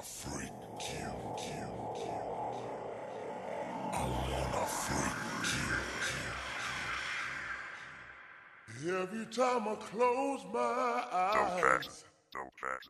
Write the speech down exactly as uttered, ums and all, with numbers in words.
freak you. I wanna freak you. Every time I close my eyes. Don't bet.